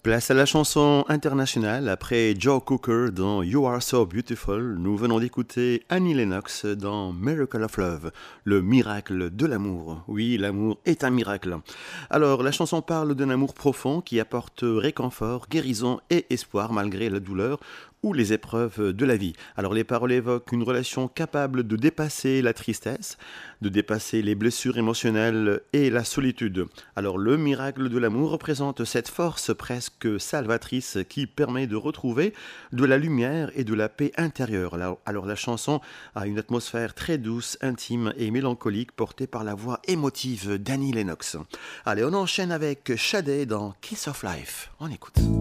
Place à la chanson internationale. Après Joe Cocker dans You Are So Beautiful, nous venons d'écouter Annie Lennox dans Miracle of Love, le miracle de l'amour. Oui, l'amour est un miracle. Alors, la chanson parle d'un amour profond qui apporte réconfort, guérison et espoir malgré la douleur ou les épreuves de la vie. Alors les paroles évoquent une relation capable de dépasser la tristesse, de dépasser les blessures émotionnelles et la solitude. Alors le miracle de l'amour représente cette force presque salvatrice qui permet de retrouver de la lumière et de la paix intérieure. Alors la chanson a une atmosphère très douce, intime et mélancolique portée par la voix émotive d'Annie Lennox. Allez, on enchaîne avec Sade dans Kiss of Life. On écoute.